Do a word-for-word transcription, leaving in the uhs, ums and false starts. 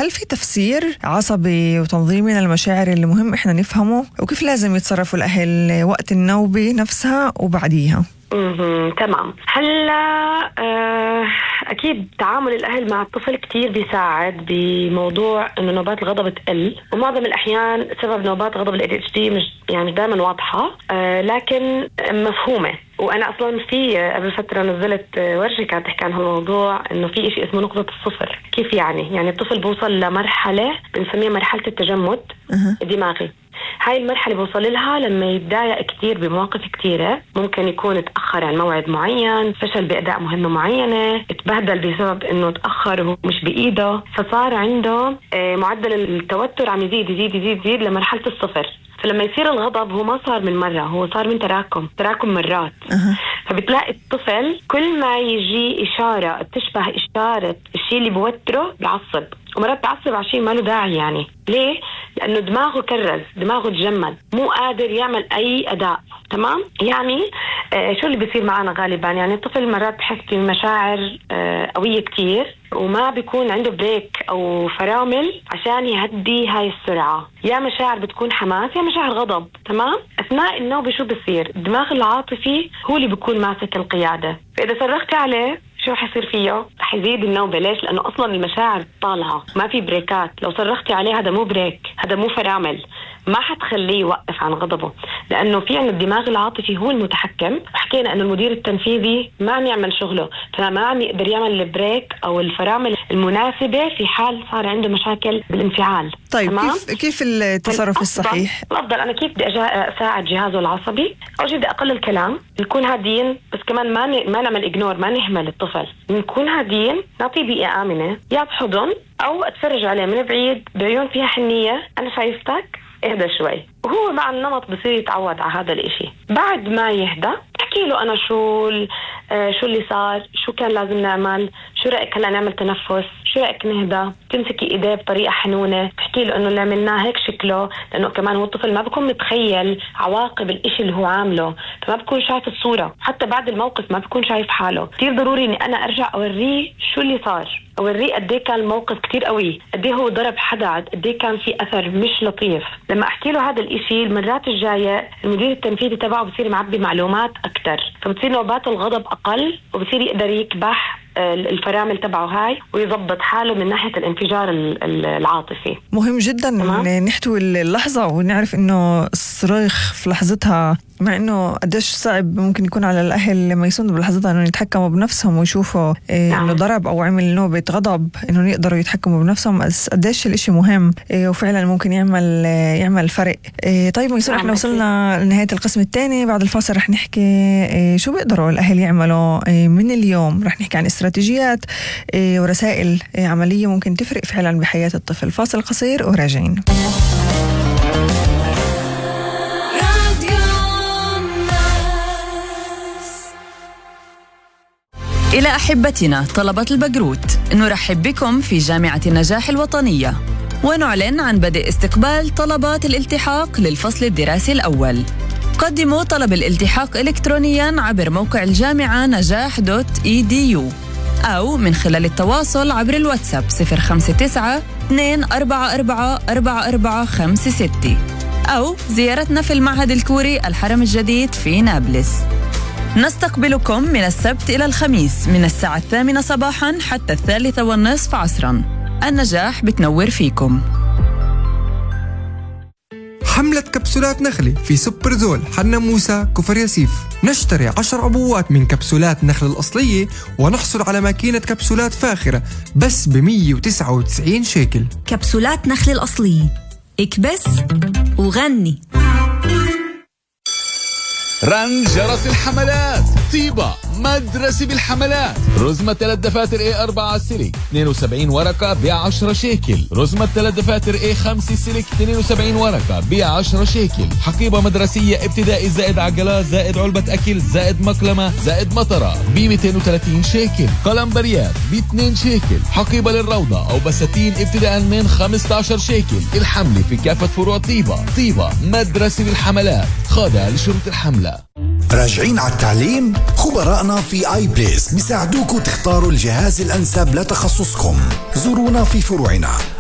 هل في تفسير عصبي وتنظيمي للمشاعر اللي مهم إحنا نفهمه، وكيف لازم يتصرفوا الأهل وقت النوبة نفسها وبعديها؟ امم تمام. هلا آه اكيد تعامل الاهل مع الطفل كتير بيساعد بموضوع انه نوبات الغضب تقل، ومعظم الاحيان سبب نوبات غضب ال إيه دي إتش دي مش يعني دائما واضحه، آه لكن مفهومه. وانا اصلا في قبل فتره نزلت ورشه كانت تحكي عن هالموضوع، انه في شيء اسمه نقطه الصفر. كيف يعني؟ يعني الطفل بوصل لمرحله بنسميها مرحله التجمد الدماغي. هاي المرحلة بوصل لها لما يتضايق كتير بمواقف كتيرة، ممكن يكون تأخر عن موعد معين، فشل بأداء مهمة معينة، اتبهدل بسبب انه تأخر وهو مش بإيده، فصار عنده معدل التوتر عم يزيد يزيد يزيد يزيد لمرحلة الصفر. فلما يصير الغضب هو ما صار من مرة، هو صار من تراكم تراكم مرات. أه. فبتلاقي الطفل كل ما يجي إشارة تشبه إشارة الشيء اللي بوتره بيعصب، ومرات تعصب على شيء ما له داعي. يعني ليه؟ لأنه دماغه كرز، دماغه تجمد، مو قادر يعمل أي أداء. تمام؟ يعني آه شو اللي بيصير معنا غالبا؟ يعني الطفل مرات بحس بمشاعر آه قوية كتير، وما بيكون عنده بريك أو فرامل عشان يهدي هاي السرعة. يا مشاعر بتكون حماس يا مشاعر غضب. تمام؟ أثناء النوبة شو بيصير؟ الدماغ العاطفي هو اللي بيكون ماسك القيادة، فإذا صرخت عليه شو حيصير فيه؟ رح يزيد النوبة. ليش؟ لأنه أصلا المشاعر طالعة، ما في بريكات. لو صرختي عليه هذا مو بريك، هذا مو فرامل، ما حتخليه يوقف عن غضبه، لأنه في عن الدماغ العاطفي هو المتحكم. حكينا أنه المدير التنفيذي ما عم يعمل شغله، فما عم يقدر يعمل البريك أو الفرامل المناسبة في حال صار عنده مشاكل بالانفعال. طيب تمام؟ كيف كيف التصرف الصحيح؟ الأفضل أنا كيف بدي أساعد جهازه العصبي؟ أول شيء بدي أقلل الكلام، نكون هادين، بس كمان ما ن... ما نعمل إجنور، ما نهمل الطفل. نكون هادين، نعطيه بيئة آمنة، يا بحضن أو أتفرج عليه من بعيد بعيون فيها حنية، أنا شايفتك، اهدى شوي. وهو مع النمط بصير يتعود على هذا الاشي. بعد ما يهدى احكي له انا شو آه شو اللي صار، شو كان لازم نعمل، شو رايك هلا نعمل تنفس، شو رايك نهدى. تمسكي ايديه بطريقه حنونه، تحكي له انه اللي عملناه هيك شكله، لانه كمان هو الطفل ما بيكون متخيل عواقب الاشي اللي هو عامله، فما بيكون شايف الصوره، حتى بعد الموقف ما بيكون شايف حاله. كثير ضروري اني انا ارجع اوريه شو اللي صار، اوريه قد ايه كان الموقف كتير قوي، قد ايه هو ضرب حدا، قد ايه كان في اثر مش لطيف. لما احكي له هذا الاشي المرات الجايه المدير التنفيذي تبعه بصير معبي معلومات اكثر، فبتصير نوبات الغضب اقل، وبصير يقدر يكبح الفرامل تبعه هاي ويضبط حاله من ناحية الانفجار العاطفي. مهم جدا ان نحتوي اللحظة ونعرف انه الصراخ في لحظتها، مع انه قديش صعب ممكن يكون على الاهل لما يصندوا بلحظتها انه يتحكموا بنفسهم ويشوفوا إيه نعم. انه ضرب او عمل نوبة غضب، انه يقدروا يتحكموا بنفسهم. بس قديش الاشي مهم إيه وفعلا ممكن يعمل يعمل فرق. إيه طيب ميسون، نعم احنا وصلنا لنهاية القسم الثاني. بعد الفاصل رح نحكي إيه شو بيقدروا الاهل يعملوا إيه من اليوم. رح نحكي عن استراتيجيات إيه ورسائل إيه عملية ممكن تفرق فعلا بحياة الطفل. فاصل قصير وراجعين. إلى أحبتنا طلبة البقروت، نرحب بكم في جامعة النجاح الوطنية، ونعلن عن بدء استقبال طلبات الالتحاق للفصل الدراسي الأول. قدموا طلب الالتحاق إلكترونياً عبر موقع الجامعة نجاح دوت إي دي يو أو من خلال التواصل عبر الواتساب صفر خمسة تسعة اثنين أربعة أربعة أربعة أربعة خمسة ستة أو زيارتنا في المعهد الكوري الحرم الجديد في نابلس. نستقبلكم من السبت إلى الخميس من الساعة الثامنة صباحاً حتى الثالثة والنصف عصراً. النجاح بتنور فيكم. حملة كبسولات نخلة في سوبرزول حنا موسى كفر ياسيف. نشتري عشر عبوات من كبسولات نخل الأصلية ونحصل على ماكينة كبسولات فاخرة بس ب مية وتسعة وتسعين شيكل. كبسولات نخل الأصلية، اكبس وغني. رن جرس الحملات. طيبة مدرسة بالحملات. رزمة ثلاث دفاتر اي أربعة سلك اثنين وسبعين ورقة بعشرة شيكل. رزمة ثلاث دفاتر اي خمسة سلك اثنين وسبعين ورقة بعشرة شيكل. حقيبة مدرسية ابتدائي زائد عجلات زائد علبة أكل زائد مقلمة زائد مطرة ب مئتين وثلاثين شيكل. قلم بريات ب اثنين شيكل. حقيبة للروضة أو بساتين ابتداء من خمسة عشر شيكل. الحملة في كافة فروع طيبة. طيبة مدرسة بالحملات، خاضعة لشروط الحملة. راجعين على التعليم؟ خبراءنا في آي بليس بيساعدوكم تختاروا الجهاز الأنسب لتخصصكم. زورونا في فروعنا